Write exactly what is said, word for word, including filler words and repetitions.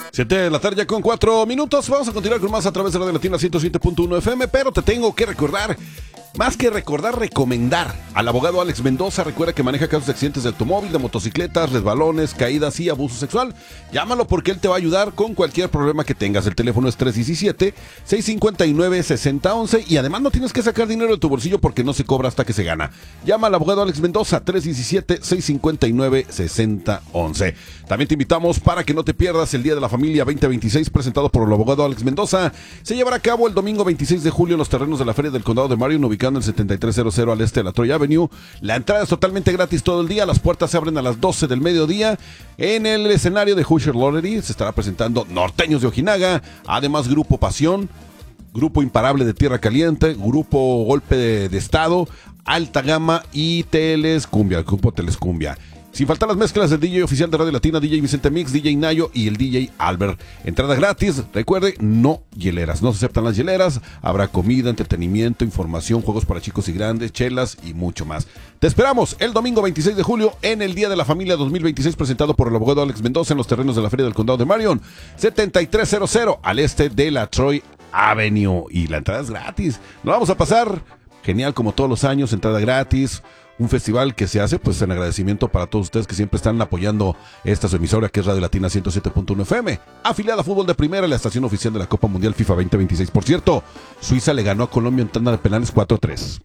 Siete de la tarde ya con cuatro minutos. Vamos a continuar con más a través de Radio Latina ciento siete punto uno F M, pero te tengo que recordar, más que recordar, recomendar al abogado Alex Mendoza. Recuerda que maneja casos de accidentes de automóvil, de motocicletas, resbalones, caídas y abuso sexual. Llámalo porque él te va a ayudar con cualquier problema que tengas. El teléfono es tres uno siete, seis cinco nueve, seis cero uno uno y además no tienes que sacar dinero de tu bolsillo porque no se cobra hasta que se gana. Llama al abogado Alex Mendoza, tres uno siete, seis cinco nueve, seis cero uno uno. También te invitamos para que no te pierdas el Día de la Familia veinte veintiséis presentado por el abogado Alex Mendoza. Se llevará a cabo el domingo veintiséis de julio en los terrenos de la Feria del Condado de Marion, ubicando el setenta y tres cero cero al este de la Troy Avenue. La entrada es totalmente gratis todo el día. Las puertas se abren a las doce del mediodía. En el escenario de Hoosier Lottery se estará presentando Norteños de Ojinaga, además Grupo Pasión, Grupo Imparable de Tierra Caliente, Grupo Golpe de, de Estado, Alta Gama y Teles Cumbia, el Grupo Teles Cumbia. Sin faltar las mezclas del D J oficial de Radio Latina, D J Vicente Mix, D J Nayo y el D J Albert. Entrada gratis, recuerde, no hieleras, no se aceptan las hieleras. Habrá comida, entretenimiento, información, juegos para chicos y grandes, chelas y mucho más. Te esperamos el domingo veintiséis de julio en el Día de la Familia dos mil veintiséis, presentado por el abogado Alex Mendoza en los terrenos de la Feria del Condado de Marion, setenta y tres cero cero al este de la Troy Avenue. Y la entrada es gratis. Nos vamos a pasar genial como todos los años, entrada gratis. Un festival que se hace pues en agradecimiento para todos ustedes que siempre están apoyando esta su emisora, que es Radio Latina ciento siete punto uno F M, afiliada a Fútbol de Primera, la estación oficial de la Copa Mundial FIFA veinte veintiséis. Por cierto, Suiza le ganó a Colombia en tanda de penales cuatro tres.